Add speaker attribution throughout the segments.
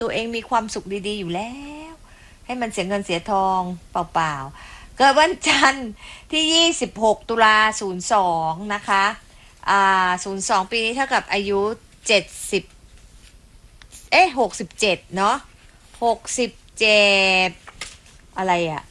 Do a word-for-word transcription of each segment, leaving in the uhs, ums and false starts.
Speaker 1: ตัวเองมีความสุขดีๆอยู่แล้วให้มันเสียเงินเสียทองเปล่าๆเกิดวันจันทร์ที่ยี่สิบหกตุลาศูนย์สองนะคะอ่าศูนย์สองปีนี้เท่ากับอายุเจ็ดสิบเอ๊ะหกสิบเจ็ดเนาะหกสิบเจ็ดอะไรอะ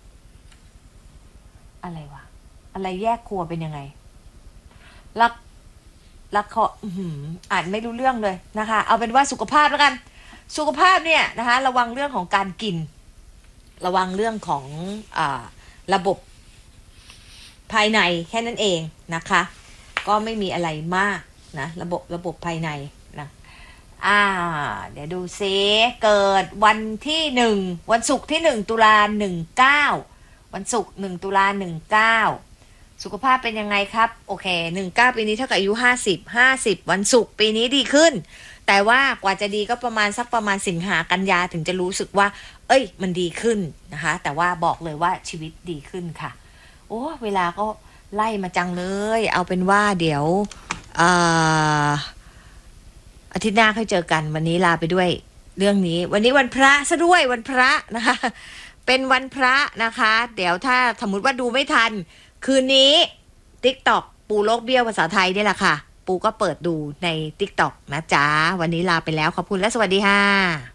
Speaker 1: อะไรวะอะไรแยกครัวเป็นยังไงรักรักเขาอ่านไม่รู้เรื่องเลยนะคะเอาเป็นว่าสุขภาพแล้วกันสุขภาพเนี่ยนะคะระวังเรื่องของการกินระวังเรื่องของอ่าระบบภายในแค่นั้นเองนะคะก็ไม่มีอะไรมากนะระบบระบบภายในนะอ่าเดี๋ยวดูซิเกิดวันที่หนึ่งวันศุกร์ที่หนึ่งตุลาหนึ่งเก้าวันศุกร์หนึ่งตุลาหนึ่งเก้าสุขภาพเป็นยังไงครับโอเคหนึ่งเก้าปีนี้เท่ากับอายุห้าสิบห้าสิบวันศุกร์ปีนี้ดีขึ้นแต่ว่ากว่าจะดีก็ประมาณสักประมาณสิงหากันยาถึงจะรู้สึกว่าเอ้ยมันดีขึ้นนะคะแต่ว่าบอกเลยว่าชีวิตดีขึ้นค่ะโอ้เวลาก็ไล่มาจังเลยเอาเป็นว่าเดี๋ยวอ่าอาทิตย์หน้าค่อยเจอกันวันนี้ลาไปด้วยเรื่องนี้วันนี้วันพระซะด้วยวันพระนะคะเป็นวันพระนะคะเดี๋ยวถ้าสมมติว่าดูไม่ทันคืนนี้ TikTok ปูโลกเบี้ยวภาษาไทยนี่แหละค่ะปูก็เปิดดูใน TikTok นะจ๊ะวันนี้ลาไปแล้วขอบคุณและสวัสดีค่ะ